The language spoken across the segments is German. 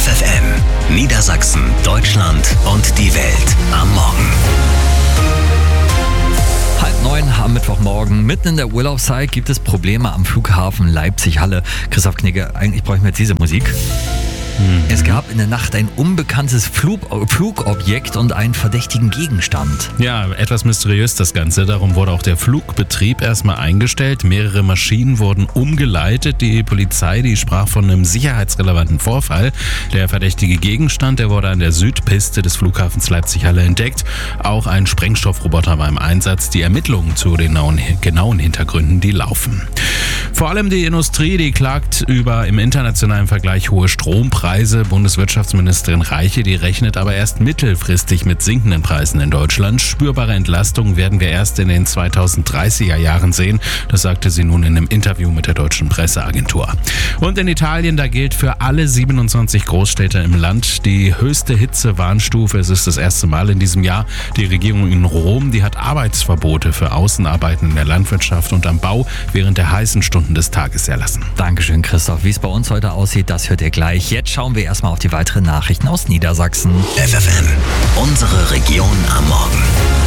FFN, Niedersachsen, Deutschland und die Welt am Morgen. 8:30 am Mittwochmorgen, mitten in der Urlaubszeit, gibt es Probleme am Flughafen Leipzig-Halle. Christoph Knigge, eigentlich bräuchten wir jetzt diese Musik. Es gab in der Nacht ein unbekanntes Flugobjekt und einen verdächtigen Gegenstand. Ja, etwas mysteriös das Ganze. Darum wurde auch der Flugbetrieb erstmal eingestellt. Mehrere Maschinen wurden umgeleitet. Die Polizei, die sprach von einem sicherheitsrelevanten Vorfall. Der verdächtige Gegenstand, der wurde an der Südpiste des Flughafens Leipzig-Halle entdeckt. Auch ein Sprengstoffroboter war im Einsatz. Die Ermittlungen zu den genauen Hintergründen, die laufen. Vor allem die Industrie, die klagt über im internationalen Vergleich hohe Strompreise. Bundeswirtschaftsministerin Reiche, die rechnet aber erst mittelfristig mit sinkenden Preisen in Deutschland. Spürbare Entlastungen werden wir erst in den 2030er Jahren sehen. Das sagte sie nun in einem Interview mit der deutschen Presseagentur. Und in Italien, da gilt für alle 27 Großstädte im Land die höchste Hitzewarnstufe. Es ist das erste Mal in diesem Jahr. Die Regierung in Rom, die hat Arbeitsverbote für Außenarbeiten in der Landwirtschaft und am Bau während der heißen Stunden des Tages erlassen. Dankeschön, Christoph. Wie es bei uns heute aussieht, das hört ihr gleich. Jetzt schauen wir erstmal auf die weiteren Nachrichten aus Niedersachsen. FFN, unsere Region am Morgen.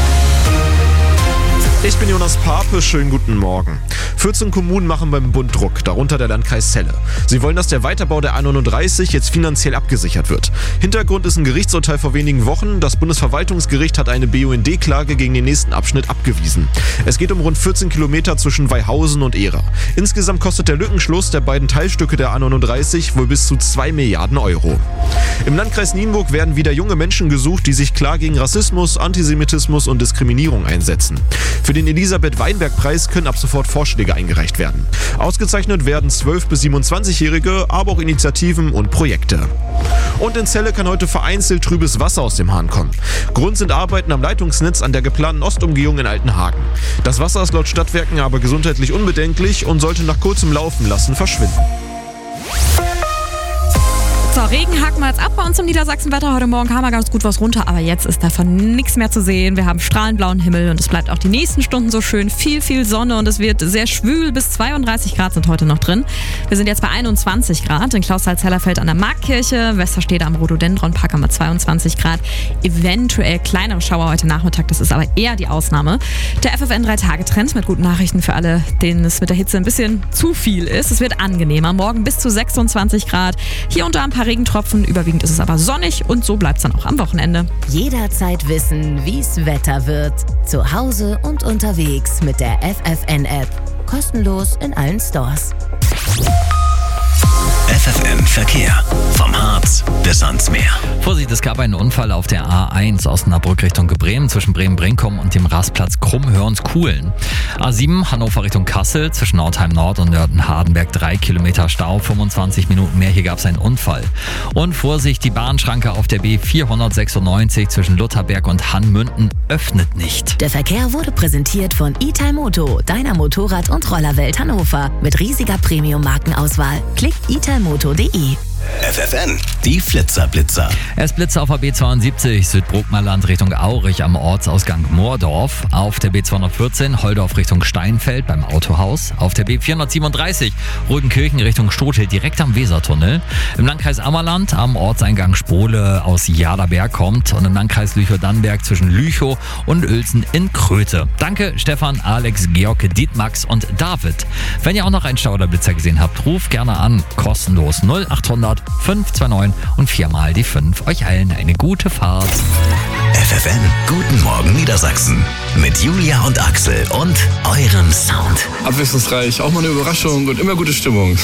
Ich bin Jonas Pape, schönen guten Morgen. 14 Kommunen machen beim Bund Druck, darunter der Landkreis Celle. Sie wollen, dass der Weiterbau der A39 jetzt finanziell abgesichert wird. Hintergrund ist ein Gerichtsurteil vor wenigen Wochen. Das Bundesverwaltungsgericht hat eine BUND-Klage gegen den nächsten Abschnitt abgewiesen. Es geht um rund 14 Kilometer zwischen Weihausen und Ehra. Insgesamt kostet der Lückenschluss der beiden Teilstücke der A39 wohl bis zu 2 Milliarden Euro. Im Landkreis Nienburg werden wieder junge Menschen gesucht, die sich klar gegen Rassismus, Antisemitismus und Diskriminierung einsetzen. Für den Elisabeth-Weinberg-Preis können ab sofort Vorschläge eingereicht werden. Ausgezeichnet werden 12- bis 27-Jährige, aber auch Initiativen und Projekte. Und in Celle kann heute vereinzelt trübes Wasser aus dem Hahn kommen. Grund sind Arbeiten am Leitungsnetz an der geplanten Ostumgehung in Altenhagen. Das Wasser ist laut Stadtwerken aber gesundheitlich unbedenklich und sollte nach kurzem Laufen lassen verschwinden. So, Regen haken wir jetzt ab bei uns im Niedersachsenwetter. Heute Morgen kam mal ganz gut was runter, aber jetzt ist davon nichts mehr zu sehen. Wir haben strahlend blauen Himmel und es bleibt auch die nächsten Stunden so schön. Viel Sonne und es wird sehr schwül. Bis 32 Grad sind heute noch drin. Wir sind jetzt bei 21 Grad in Clausthal-Zellerfeld an der Marktkirche. Westerstede am Rhododendron-Park haben wir 22 Grad. Eventuell kleinere Schauer heute Nachmittag, das ist aber eher die Ausnahme. Der FFN 3-Tage-Trend mit guten Nachrichten für alle, denen es mit der Hitze ein bisschen zu viel ist. Es wird angenehmer. Morgen bis zu 26 Grad. Hier und da ein paar Regentropfen, überwiegend ist es aber sonnig und so bleibt es dann auch am Wochenende. Jederzeit wissen, wie's Wetter wird. Zu Hause und unterwegs mit der FFN-App. Kostenlos in allen Stores. FFN Verkehr. Vom Harz bis ans Meer. Vorsicht, es gab einen Unfall auf der A1 Osnabrück Richtung Bremen zwischen Bremen-Brinkum und dem Rastplatz Krummhörns-Kuhlen. A7 Hannover Richtung Kassel zwischen Nordheim Nord und Nörten-Hardenberg 3 Kilometer Stau, 25 Minuten mehr. Hier gab es einen Unfall. Und Vorsicht, die Bahnschranke auf der B496 zwischen Lutherberg und Hannmünden öffnet nicht. Der Verkehr wurde präsentiert von Italmoto, deiner Motorrad- und Rollerwelt Hannover. Mit riesiger Premium-Markenauswahl. Klick italmoto.de. FFN, die Flitzer-Blitzer. Es blitzt auf der B72 Südbruckmerland Richtung Aurich am Ortsausgang Moordorf. Auf der B214 Holdorf Richtung Steinfeld beim Autohaus. Auf der B437 Rödenkirchen Richtung Stotel direkt am Wesertunnel. Im Landkreis Ammerland am Ortseingang Spole aus Jaderberg kommt. Und im Landkreis Lüchow-Dannenberg zwischen Lüchow und Uelzen in Kröte. Danke Stefan, Alex, Georg, Dietmax und David. Wenn ihr auch noch einen Stau oder Blitzer gesehen habt, ruft gerne an. Kostenlos 0800 529 und 4 die 5. Euch allen eine gute Fahrt. FFN, guten Morgen Niedersachsen. Mit Julia und Axel und eurem Sound. Abwechslungsreich, auch mal eine Überraschung und immer gute Stimmung.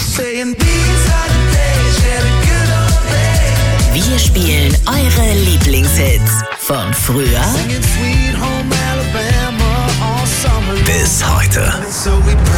Wir spielen eure Lieblingshits. Von früher Bis heute.